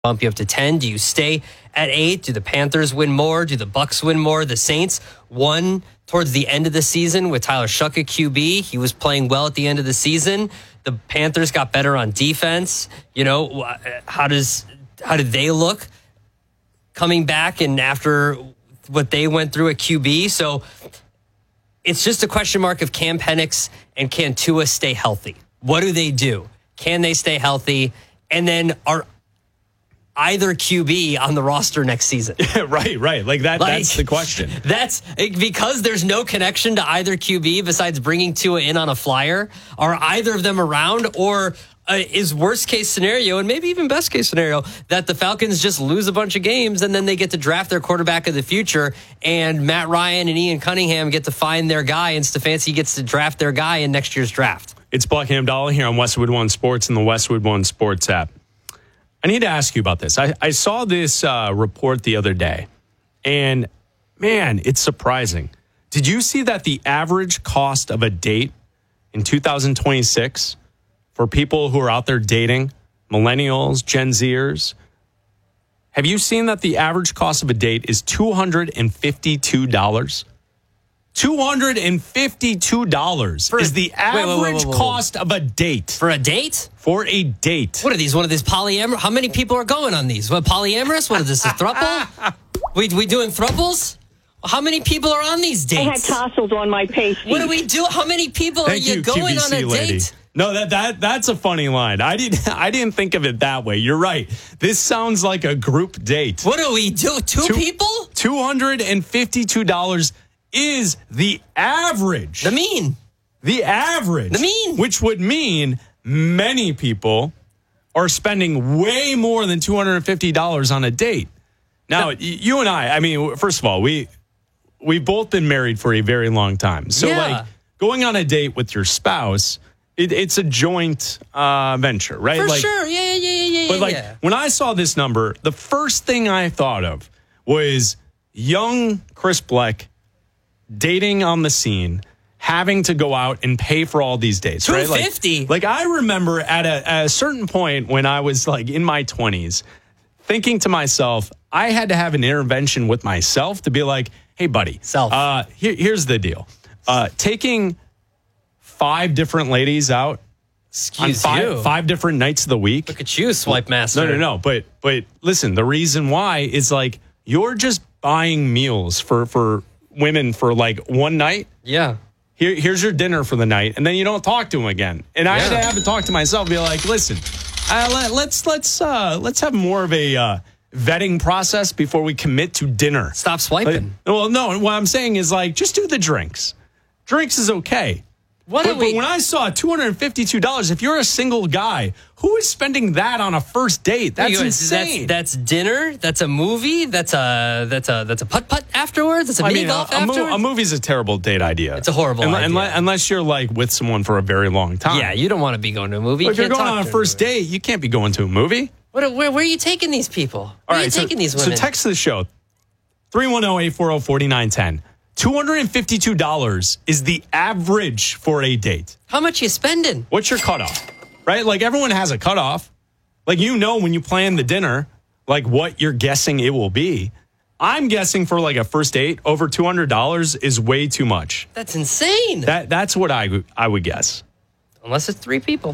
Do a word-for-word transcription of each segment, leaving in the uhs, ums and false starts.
bump you up to ten? Do you stay at eight? Do the Panthers win more? Do the Bucks win more? The Saints won towards the end of the season with Tyler Shuck at Q B. He was playing well at the end of the season. The Panthers got better on defense. You know, how does how did they look coming back and after what they went through at Q B? So it's just a question mark of can Penix and can Tua stay healthy? What do they do? Can they stay healthy? And then are either Q B on the roster next season? right, right. Like that. Like, that's the question. That's because there's no connection to either Q B besides bringing Tua in on a flyer. Are either of them around, or uh, is worst case scenario, and maybe even best case scenario, that the Falcons just lose a bunch of games and then they get to draft their quarterback of the future, and Matt Ryan and Ian Cunningham get to find their guy, and Stefanski gets to draft their guy in next year's draft? It's Buck Hamdallah here on Westwood One Sports and the Westwood One Sports app. I need to ask you about this. I, I saw this uh, report the other day, and man, it's surprising. Did you see that the average cost of a date in two thousand twenty-six for people who are out there dating, millennials, Gen Zers, have you seen that the average cost of a date is two hundred fifty-two dollars? two hundred fifty-two dollars for, is the average wait, wait, wait, wait, wait. cost of a date. For a date? For a date. What are these? One of these polyamorous? How many people are going on these? What, polyamorous? What is this, a throuple? we we doing throuples? How many people are on these dates? I had tassels on my pasty. What do we do? How many people Thank are you, you going Q V C on a lady. date? No, that that that's a funny line. I didn't I didn't think of it that way. You're right. This sounds like a group date. What do we do? Two, Two people? two hundred fifty-two dollars is the average. The mean. The average. The mean. Which would mean many people are spending way more than two hundred fifty dollars on a date. Now, no. you and I, I mean, first of all, we, we've both been married for a very long time. So, yeah. like, going on a date with your spouse, it, it's a joint uh, venture, right? For like, sure. Yeah, yeah, yeah, yeah. But, like, yeah. when I saw this number, the first thing I thought of was young Chris Bleck dating on the scene, having to go out and pay for all these dates, right? two hundred fifty dollars. Like, like I remember at a, at a certain point when I was like in my twenties, thinking to myself, I had to have an intervention with myself to be like, hey, buddy, Self. Uh, here, here's the deal. Uh, taking five different ladies out Excuse on five, you. five different nights of the week. Look at you, swipe master. No, no, no. But but listen, the reason why is like you're just buying meals for for women for like one night. Yeah. Here, here's your dinner for the night, and then you don't talk to them again. And I yeah. had to have to talk to myself, and be like, listen, uh, let, let's let's uh, let's have more of a uh, vetting process before we commit to dinner. Stop swiping. Like, well, no, what I'm saying is like just do the drinks. Drinks is okay. What but, are we? But when I saw two hundred fifty-two dollars, if you're a single guy, who is spending that on a first date? That's Wait, insane. That's, that's dinner. That's a movie. That's a that's a that's a putt putt afterwards. That's a I mini mean, golf a, a, afterwards. mo- a movie's a terrible date idea. It's a horrible Unle- idea. Unless, unless you're like with someone for a very long time. Yeah, you don't want to be going to a movie. But You if you're can't going talk on a to first movie. date, you can't be going to a movie. What, where, where are you taking these people? Where All are right, you so, taking these so women? text the show three one zero, eight four zero, four nine one zero. two hundred fifty-two dollars is the average for a date. How much you spending? What's your cutoff? Right? Like everyone has a cutoff. Like you know when you plan the dinner, like what you're guessing it will be. I'm guessing for like a first date, over two hundred dollars is way too much. That's insane. That That's what I, I would guess. Unless it's three people.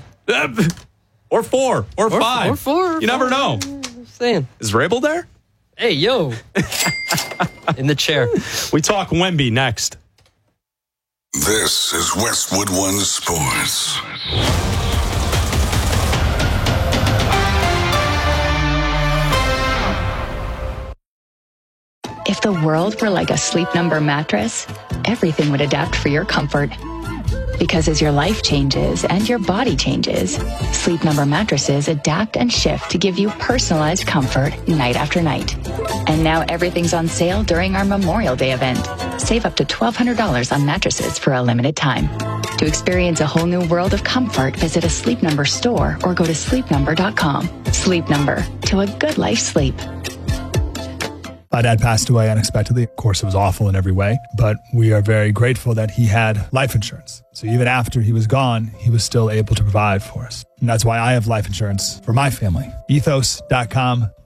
Or four, or, Or five. Or four. You never know. Just saying. Is Rabel there? Hey, yo. In the chair. We talk Wemby next. This is Westwood One Sports. If the world were like a Sleep Number mattress, everything would adapt for your comfort. Because as your life changes and your body changes, Sleep Number mattresses adapt and shift to give you personalized comfort night after night. And now everything's on sale during our Memorial Day event. Save up to twelve hundred dollars on mattresses for a limited time. To experience a whole new world of comfort, visit a Sleep Number store or go to sleep number dot com. Sleep Number, to a good life sleep. My dad passed away unexpectedly. Of course, it was awful in every way, but we are very grateful that he had life insurance. So even after he was gone, he was still able to provide for us. And that's why I have life insurance for my family. ethos dot com.